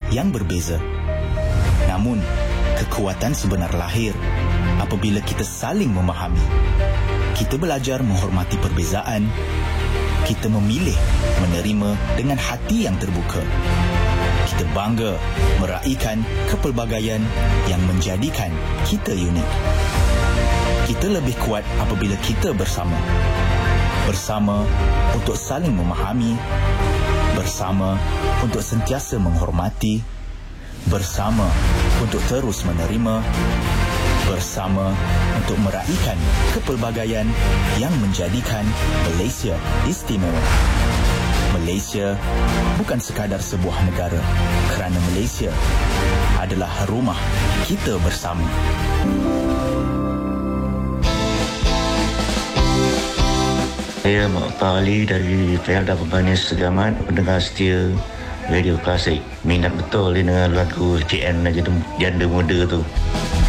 yang berbeza. Namun, kekuatan sebenar lahir apabila kita saling memahami. Kita belajar menghormati perbezaan. Kita memilih menerima dengan hati yang terbuka. Kita bangga meraihkan kepelbagaian yang menjadikan kita unik. Kita lebih kuat apabila kita bersama. Bersama untuk saling memahami. Bersama untuk sentiasa menghormati. Bersama untuk terus menerima. Bersama untuk meraihkan kepelbagaian yang menjadikan Malaysia istimewa. Malaysia bukan sekadar sebuah negara, kerana Malaysia adalah rumah kita bersama. Saya Pak Ali dari Pelda Pembanis Segamat, pendengar setia Radio Klasik. Minat betul dengan lagu CN Janda Muda tu.